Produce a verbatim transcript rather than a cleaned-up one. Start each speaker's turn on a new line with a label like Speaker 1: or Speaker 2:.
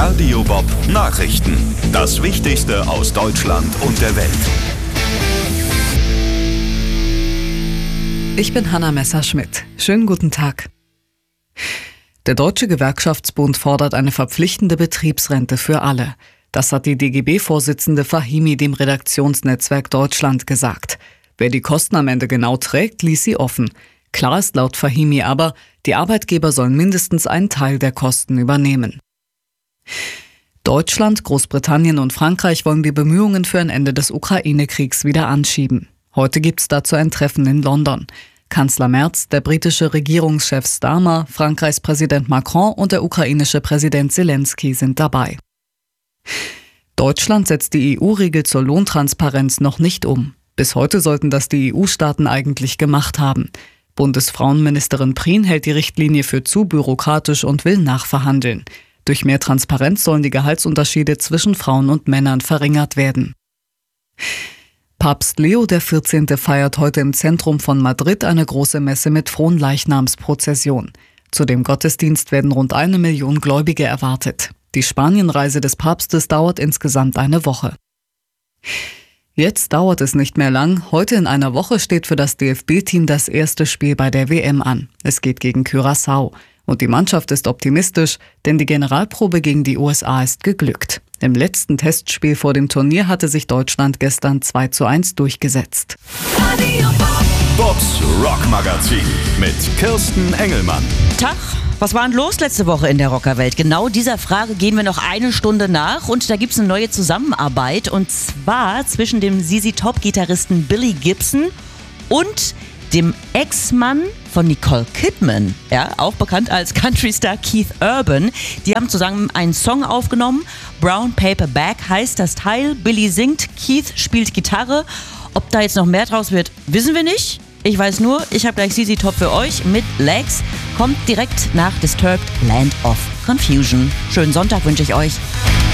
Speaker 1: Radio Bob Nachrichten. Das Wichtigste aus Deutschland und der Welt.
Speaker 2: Ich bin Hanna Messerschmidt. Schönen guten Tag. Der Deutsche Gewerkschaftsbund fordert eine verpflichtende Betriebsrente für alle. Das hat die D G B-Vorsitzende Fahimi dem Redaktionsnetzwerk Deutschland gesagt. Wer die Kosten am Ende genau trägt, ließ sie offen. Klar ist laut Fahimi aber, die Arbeitgeber sollen mindestens einen Teil der Kosten übernehmen. Deutschland, Großbritannien und Frankreich wollen die Bemühungen für ein Ende des Ukraine-Kriegs wieder anschieben. Heute gibt es dazu ein Treffen in London. Kanzler Merz, der britische Regierungschef Starmer, Frankreichs Präsident Macron und der ukrainische Präsident Zelensky sind dabei. Deutschland setzt die E U-Regel zur Lohntransparenz noch nicht um. Bis heute sollten das die E U-Staaten eigentlich gemacht haben. Bundesfrauenministerin Prien hält die Richtlinie für zu bürokratisch und will nachverhandeln. Durch mehr Transparenz sollen die Gehaltsunterschiede zwischen Frauen und Männern verringert werden. Papst Leo der vierzehnte feiert heute im Zentrum von Madrid eine große Messe mit Fronleichnamsprozession. Zu dem Gottesdienst werden rund eine Million Gläubige erwartet. Die Spanienreise des Papstes dauert insgesamt eine Woche. Jetzt dauert es nicht mehr lang. Heute in einer Woche steht für das D F B-Team das erste Spiel bei der W M an. Es geht gegen Curaçao. Und die Mannschaft ist optimistisch, denn die Generalprobe gegen die U S A ist geglückt. Im letzten Testspiel vor dem Turnier hatte sich Deutschland gestern zwei zu eins durchgesetzt.
Speaker 1: Bobs Rockmagazin mit Kirsten Engelmann.
Speaker 3: Tag, was war denn los letzte Woche in der Rockerwelt? Genau dieser Frage gehen wir noch eine Stunde nach und da gibt es eine neue Zusammenarbeit und zwar zwischen dem Z Z Top-Gitarristen Billy Gibson und dem Ex-Mann von Nicole Kidman, ja, auch bekannt als Country-Star Keith Urban. Die haben zusammen einen Song aufgenommen. Brown Paper Bag heißt das Teil. Billy singt, Keith spielt Gitarre. Ob da jetzt noch mehr draus wird, wissen wir nicht. Ich weiß nur, ich habe gleich Z Z Top für euch mit Legs. Kommt direkt nach Disturbed Land of Confusion. Schönen Sonntag wünsche ich euch.